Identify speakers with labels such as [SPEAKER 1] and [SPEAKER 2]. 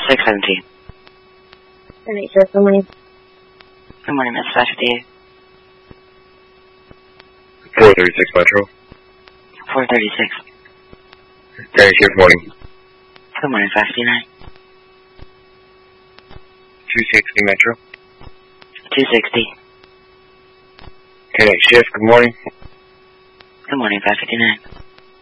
[SPEAKER 1] 617.
[SPEAKER 2] NHS, good morning.
[SPEAKER 1] Good morning, Miss 558.
[SPEAKER 3] 436 Metro.
[SPEAKER 1] 436.
[SPEAKER 3] Danny here, good morning.
[SPEAKER 1] Good morning, 559.
[SPEAKER 3] 260 Metro.
[SPEAKER 1] 260.
[SPEAKER 3] 10-8 shift, good morning.
[SPEAKER 1] Good morning, 559.